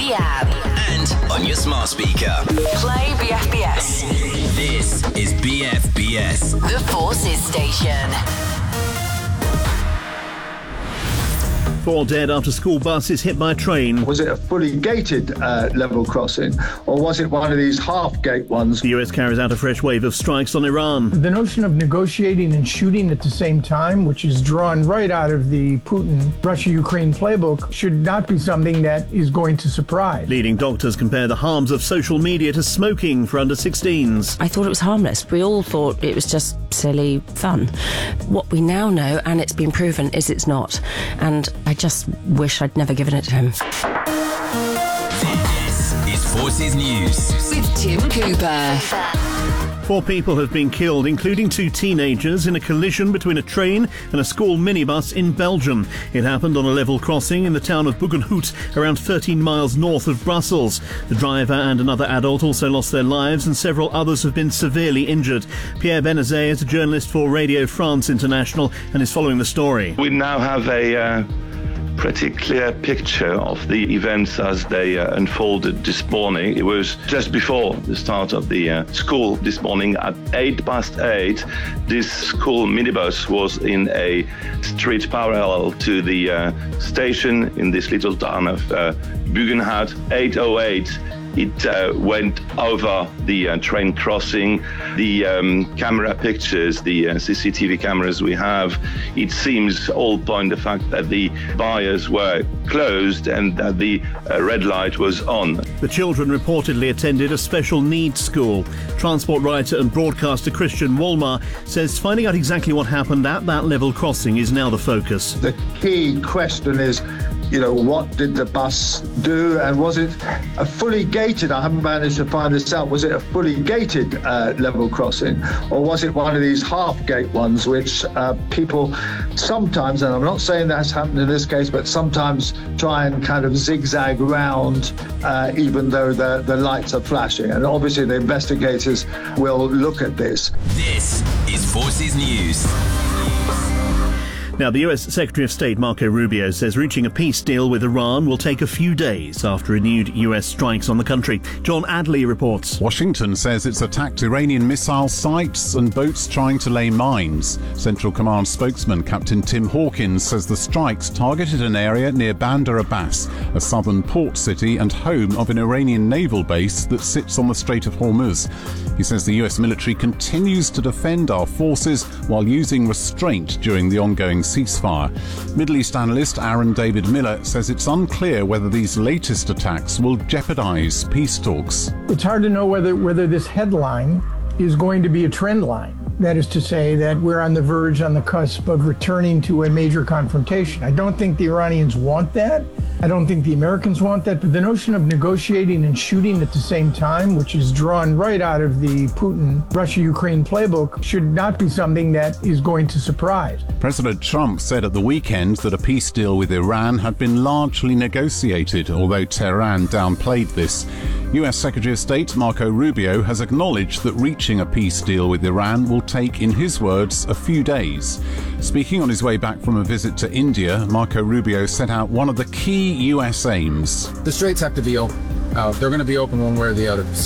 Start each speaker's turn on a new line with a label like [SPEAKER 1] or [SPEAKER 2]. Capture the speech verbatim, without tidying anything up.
[SPEAKER 1] the app.
[SPEAKER 2] And on your smart speaker.
[SPEAKER 1] Play B F B S.
[SPEAKER 2] This is B F B S.
[SPEAKER 1] The Forces Station.
[SPEAKER 3] Four dead after school bus is hit by a train.
[SPEAKER 4] Was it a fully gated uh, level crossing, or was it one of these half-gate ones?
[SPEAKER 3] The U S carries out a fresh wave of strikes on Iran.
[SPEAKER 5] The notion of negotiating and shooting at the same time, which is drawn right out of the Putin-Russia-Ukraine playbook, should not be something that is going to surprise.
[SPEAKER 3] Leading doctors compare the harms of social media to smoking for under sixteens.
[SPEAKER 6] I thought it was harmless. We all thought it was just silly fun. What we now know, and it's been proven, is it's not. And I just wish I'd never given it to him.
[SPEAKER 2] This is Forces News
[SPEAKER 1] with Tim Cooper.
[SPEAKER 3] Four people have been killed, including two teenagers, in a collision between a train and a school minibus in Belgium. It happened on a level crossing in the town of Buggenhout, around thirteen miles north of Brussels. The driver and another adult also lost their lives, and several others have been severely injured. Pierre Benazet is a journalist for Radio France International and is following the story.
[SPEAKER 7] We now have a uh, pretty clear picture of the events as they uh, unfolded this morning. It was just before the start of the uh, school this morning at eight past eight. This school minibus was in a street parallel to the uh, station in this little town of uh, Buggenhout. eight oh eight. It uh, went over the uh, train crossing. The um, camera pictures, the uh, C C T V cameras we have, it seems all point the fact that the barriers were closed and that the uh, red light was on.
[SPEAKER 3] The children reportedly attended a special needs school. Transport writer and broadcaster Christian Wolmar says finding out exactly what happened at that level crossing is now the focus.
[SPEAKER 4] The key question is, you know, what did the bus do, and was it a fully gated, I haven't managed to find this out, was it a fully gated uh, level crossing, or was it one of these half-gate ones which uh, people sometimes, and I'm not saying that's happened in this case, but sometimes try and kind of zigzag round uh, even though the, the lights are flashing, and obviously the investigators will look at this.
[SPEAKER 2] This is Forces News.
[SPEAKER 3] Now, the U S Secretary of State Marco Rubio says reaching a peace deal with Iran will take a few days after renewed U S strikes on the country. John Adley reports.
[SPEAKER 8] Washington says it's attacked Iranian missile sites and boats trying to lay mines. Central Command spokesman Captain Tim Hawkins says the strikes targeted an area near Bandar Abbas, a southern port city and home of an Iranian naval base that sits on the Strait of Hormuz. He says the U S military continues to defend our forces while using restraint during the ongoing ceasefire. Middle East analyst Aaron David Miller says it's unclear whether these latest attacks will jeopardize peace talks.
[SPEAKER 5] It's hard to know whether whether this headline is going to be a trend line. That is to say that we're on the verge, on the cusp of returning to a major confrontation. I don't think the Iranians want that. I don't think the Americans want that. But the notion of negotiating and shooting at the same time, which is drawn right out of the Putin-Russia-Ukraine playbook, should not be something that is going to surprise.
[SPEAKER 8] President Trump said at the weekend that a peace deal with Iran had been largely negotiated, although Tehran downplayed this. U S Secretary of State Marco Rubio has acknowledged that reaching a peace deal with Iran will take, in his words, a few days. Speaking on his way back from a visit to India, Marco Rubio set out one of the key U S aims.
[SPEAKER 9] The straits have to be open. Uh, they're going to be open one way or the other.